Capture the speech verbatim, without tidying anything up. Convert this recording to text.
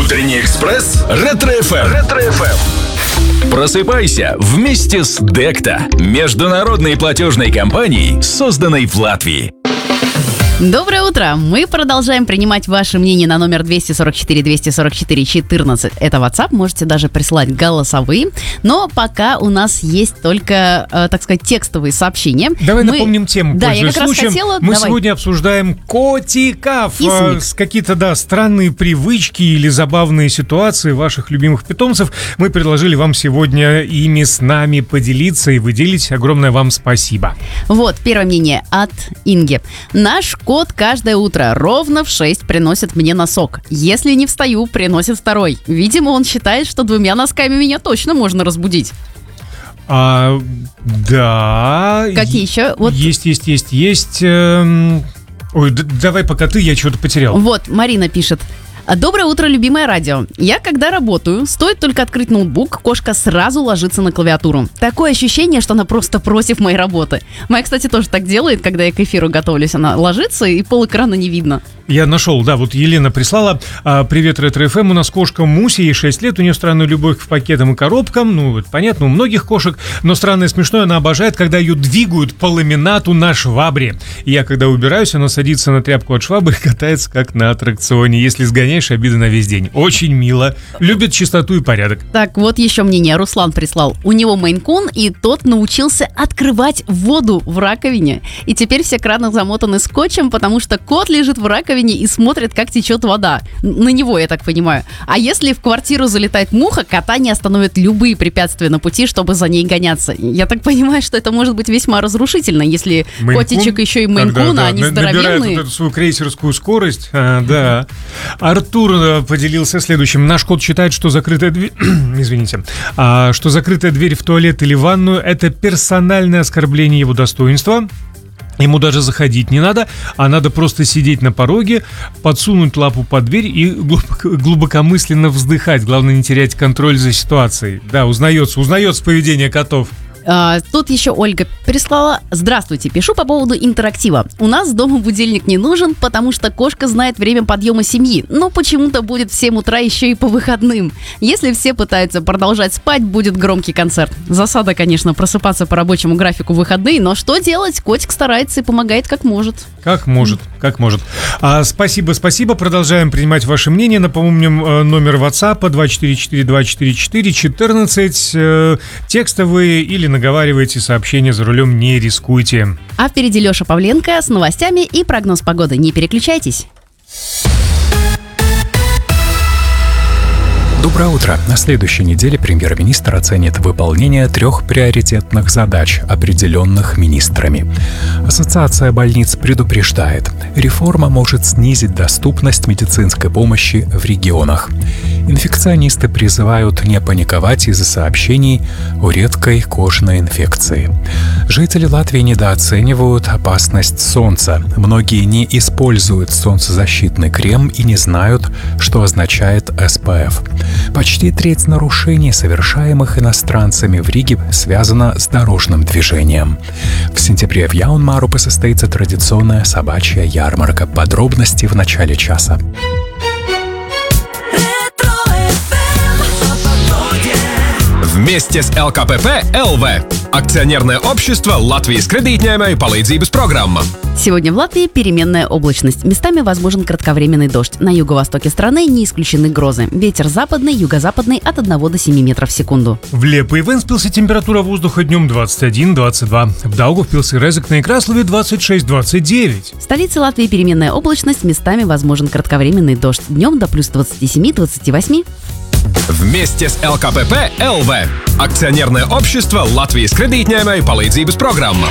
Утренний экспресс Ретро-эф эм. Ретро-эф эм. Просыпайся вместе с Декта, международной платежной компанией, созданной в Латвии. Доброе утро! Мы продолжаем принимать ваши мнения на номер двести сорок четыре двести сорок четыре четырнадцать. Это WhatsApp, можете даже присылать голосовые. Но пока у нас есть только, э, так сказать, текстовые сообщения. Давай Мы... напомним тему, да, я как случаем. раз хотела... Мы Давай. сегодня обсуждаем котиков. Кисмик. С какие-то, да, странные привычки или забавные ситуации ваших любимых питомцев. Мы предложили вам сегодня ими с нами поделиться и выделить. Огромное вам спасибо. Вот, первое мнение от Инги. Наш кот каждое утро ровно в шесть приносит мне носок. Если не встаю, приносит второй. Видимо, он считает, что двумя носками меня точно можно разбудить. А, да. Какие еще? Вот. Есть, есть, есть, есть. Эм... Ой, д- давай пока ты, я что-то потерял. Вот, Марина пишет. Доброе утро, любимое радио. Я, когда работаю, стоит только открыть ноутбук, кошка сразу ложится на клавиатуру. Такое ощущение, что она просто против моей работы. Моя, кстати, тоже так делает, когда я к эфиру готовлюсь. Она ложится, и полэкрана не видно. Я нашел, да, вот Елена прислала. а, Привет, Ретро-эф эм. У нас кошка Муси, ей шесть лет, у нее странная любовь к пакетам и коробкам. Ну, это понятно, у многих кошек. Но странное и смешное, она обожает, когда ее двигают по ламинату на швабре. И я, когда убираюсь, она садится на тряпку от швабры и катается, как на аттракционе. Если сгоняешь, обида на весь день. Очень мило. Любит чистоту и порядок. Так, вот еще мнение. Руслан прислал. У него мейн-кун, и тот научился открывать воду в раковине. И теперь все краны замотаны скотчем, потому что кот лежит в раковине и смотрит, как течет вода. На него, я так понимаю. А если в квартиру залетает муха, кота не остановит любые препятствия на пути, чтобы за ней гоняться. Я так понимаю, что это может быть весьма разрушительно, если Мейн-кун? котичек еще и мейн-кун, Да, а они на- набирает здоровенные. вот эту свою крейсерскую скорость. А, да. Артур э, поделился следующим. Наш кот считает, что закрытая дверь... Извините. А, что закрытая дверь в туалет или ванную — это персональное оскорбление его достоинства. Ему даже заходить не надо, а надо просто сидеть на пороге, подсунуть лапу под дверь и глубоко, глубокомысленно вздыхать. Главное, не терять контроль за ситуацией. Да, узнается, узнается поведение котов. А, тут еще Ольга прислала. Здравствуйте, пишу по поводу интерактива. У нас дома будильник не нужен, потому что кошка знает время подъема семьи, но почему-то будет в семь утра еще и по выходным. Если все пытаются продолжать спать, будет громкий концерт. Засада, конечно, просыпаться по рабочему графику в выходные, но что делать? Котик старается и помогает как может. Как может, как может. А, спасибо, спасибо. Продолжаем принимать ваше мнение. Напомним, э, номер WhatsApp два четыре четыре два четыре четыре четырнадцать. Э, текстовые или наговаривайте сообщения за рулем, не рискуйте. А впереди Леша Павленко с новостями и прогноз погоды. Не переключайтесь. Доброе утро. На следующей неделе премьер-министр оценит выполнение трех приоритетных задач, определенных министрами. Ассоциация больниц предупреждает, реформа может снизить доступность медицинской помощи в регионах. Инфекционисты призывают не паниковать из-за сообщений о редкой кожной инфекции. Жители Латвии недооценивают опасность солнца. Многие не используют солнцезащитный крем и не знают, что означает эс пэ эф. Почти треть нарушений, совершаемых иностранцами в Риге, связана с дорожным движением. В сентябре в Яунмарупе состоится традиционная собачья ярмарка. Подробности в начале часа. Вместе с эл ка пэ пэ эл вэ. Акционерное общество Латвijas kredītņēmēju palīdzības программа. Сегодня в Латвии переменная облачность. Местами возможен кратковременный дождь. На юго-востоке страны не исключены грозы. Ветер западный, юго-западный от одного до семи метров в секунду. В Лепо и Венспилсе температура воздуха днем двадцать один - двадцать два. В Даугавпилсе, Резекне и Краслове двадцать шесть - двадцать девять. В столице Латвии переменная облачность. Местами возможен кратковременный дождь. Днем до плюс двадцать семь - двадцать восемь. Вместе с эл ка пэ пэ эл вэ. Акционерное общество Латвijas kredītņēmēju palīdzības программа.